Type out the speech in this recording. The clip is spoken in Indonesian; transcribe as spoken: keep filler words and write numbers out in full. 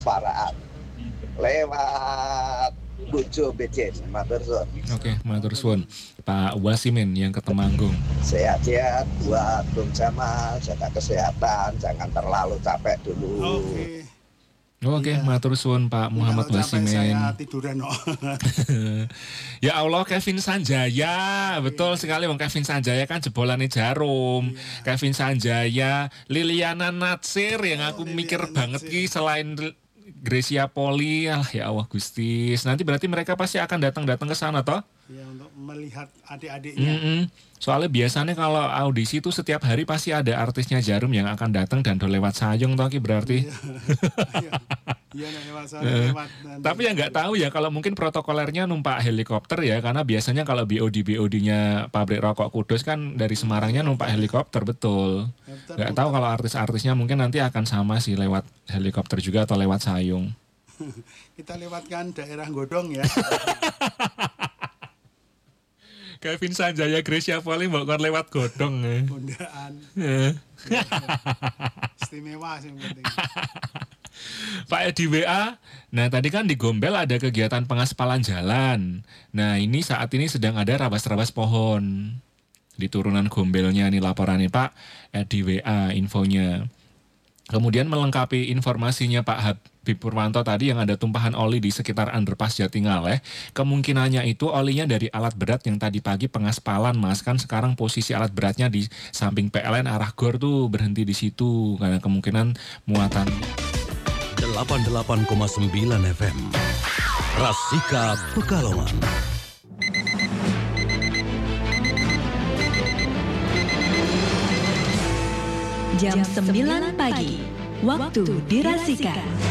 Paraan lewat Bojo Bejen, matur suwun. Oke, matur suwun. Pak Wasimin yang ke Temanggung. Sehat-sehat buat Bung Jamal, jaga kesehatan, jangan terlalu capek dulu. Oke. Oke, Iya. matur suwun Pak Muhammad Kalau capek Wasimin. saya tiduran kok. Ya Allah, Kevin Sanjaya, betul sekali Bang. Kevin Sanjaya kan jebolannya Jarum. Iya. Kevin Sanjaya, Liliana Natsir yang aku Oh, mikir Liliana banget Natsir. ki selain Gracia Poli, ah, ya Allah Gusti. Nanti berarti mereka pasti akan datang-datang ke sana toh? Ya, untuk melihat adik-adiknya. Mm-mm. Soalnya biasanya kalau audisi itu setiap hari pasti ada artisnya Jarum yang akan datang dan do lewat Sayung toh ki berarti. Iya. Iya, nah, lewat sana, lewat. nanti. Tapi yang nggak tahu ya kalau mungkin protokolernya numpak helikopter ya, karena biasanya kalau B O D B O D-nya pabrik rokok Kudus kan dari Semarangnya numpak helikopter, betul. Helikopter Nggak tahu kalau artis-artisnya mungkin nanti akan sama sih lewat helikopter juga atau lewat Sayung. Kita lewatkan daerah Godong ya. Kevin Sanjaya, Gracia Poli mbok kon lewat godong ya. Bondaan. Eh. Istimewa sih yang penting. Pak Edi W A, nah tadi kan di Gombel ada kegiatan pengaspalan jalan. Nah ini saat ini sedang ada rabas-rabas pohon. Di turunan Gombelnya nih laporannya Pak Edi W A infonya. Kemudian melengkapi informasinya Pak Habib Purwanto tadi yang ada tumpahan oli di sekitar underpass Jatingaleh. Kemungkinannya itu olinya dari alat berat yang tadi pagi pengaspalan Mas. Kan sekarang posisi alat beratnya di samping P L N arah Gor tuh berhenti di situ. Karena kemungkinan muatan delapan puluh delapan koma sembilan F M Rasika Pekalongan. Jam sembilan pagi, waktu di Rasika.